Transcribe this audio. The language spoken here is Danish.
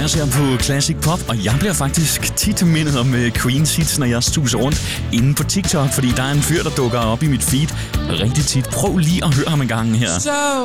Andreas her på Classic Pop, og jeg bliver faktisk tit mindet om Queen's hits, når jeg stuser rundt inde på TikTok, fordi der er en fyr, der dukker op i mit feed rigtig tit. Prøv lige at høre ham en gang her. So